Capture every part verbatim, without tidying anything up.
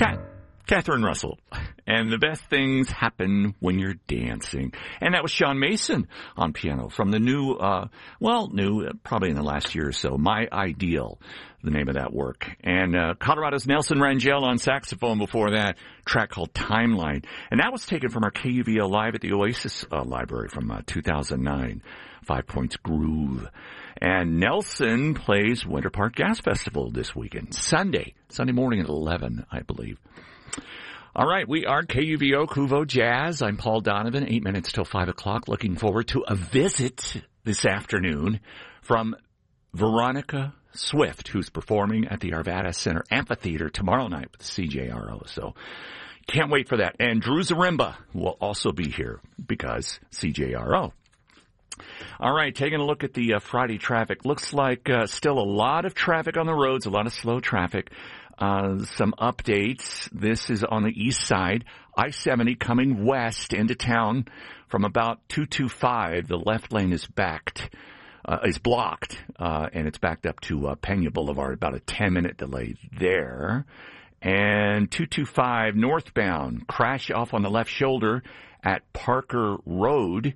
Cat, Catherine Russell. And the best things happen when you're dancing. And that was Sean Mason on piano from the new, uh, well, new, uh, probably in the last year or so, My Ideal, the name of that work. And uh, Colorado's Nelson Rangel on saxophone before that, track called Timeline. And that was taken from our K U V O Live at the Oasis uh, Library from uh, two thousand nine, Five Points Groove. And Nelson plays Winter Park Jazz Festival this weekend, Sunday, Sunday morning at eleven, I believe. All right, we are K U V O Kuvo Jazz. I'm Paul Donovan, eight minutes till five o'clock. Looking forward to a visit this afternoon from Veronica Swift, who's performing at the Arvada Center Amphitheater tomorrow night with C J R O. So can't wait for that. And Drew Zaremba will also be here because C J R O. All right, taking a look at the uh, Friday traffic. Looks like uh, still a lot of traffic on the roads, a lot of slow traffic. Uh, some updates. This is on the east side. I seventy coming west into town from about two twenty-five. The left lane is backed, uh, is blocked, uh, and it's backed up to uh, Pena Boulevard. About a ten-minute delay there. And two twenty-five northbound, crash off on the left shoulder at Parker Road.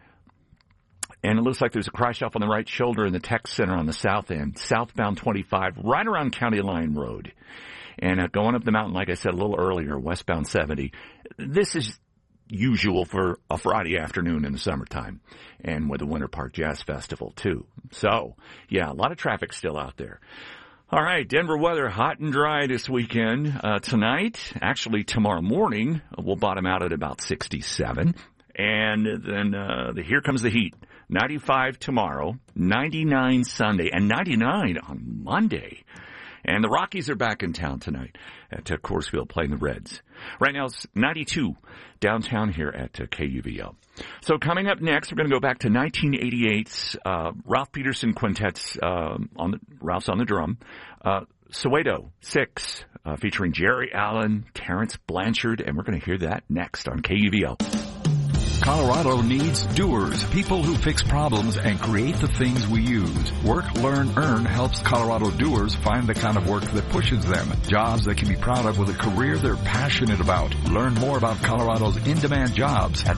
And it looks like there's a crash off on the right shoulder in the tech center on the south end. Southbound twenty-five, right around County Line Road. And uh, going up the mountain, like I said a little earlier, westbound seventy. This is usual for a Friday afternoon in the summertime. And with the Winter Park Jazz Festival, too. So, yeah, a lot of traffic still out there. All right, Denver weather, hot and dry this weekend. Uh, tonight, actually tomorrow morning, we'll bottom out at about sixty-seven. And then uh, the, here comes the heat. ninety-five tomorrow, ninety-nine Sunday, and ninety-nine on Monday. And the Rockies are back in town tonight at uh, Coors Field playing the Reds. Right now it's ninety-two downtown here at uh, K U V O. So coming up next, we're going to go back to nineteen eighty-eight's uh, Ralph Peterson Quintet's, uh, on the, Ralph's on the drum, uh, Soweto six, uh, featuring Jerry Allen, Terrence Blanchard, and we're going to hear that next on K U V O. Colorado needs doers, people who fix problems and create the things we use. Work, Learn, Earn helps Colorado doers find the kind of work that pushes them. Jobs they can be proud of with a career they're passionate about. Learn more about Colorado's in-demand jobs at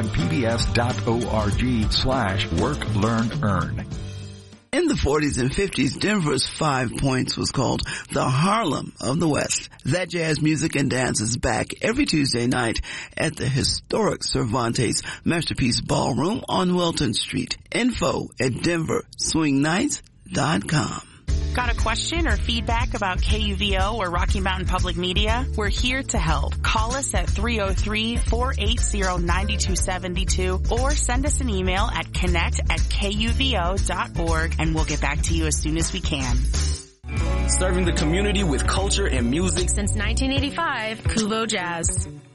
rmpbs.org slash work, learn, earn. In the forties and fifties, Denver's Five Points was called the Harlem of the West. That jazz music and dance is back every Tuesday night at the historic Cervantes Masterpiece Ballroom on Wilton Street. Info at denver swing nights dot com. Got a question or feedback about K U V O or Rocky Mountain Public Media? We're here to help. Call us at three oh three, four eight zero, nine two seven two or send us an email at connect at K U V O dot org and we'll get back to you as soon as we can. Serving the community with culture and music since nineteen eighty-five, Kuvo Jazz.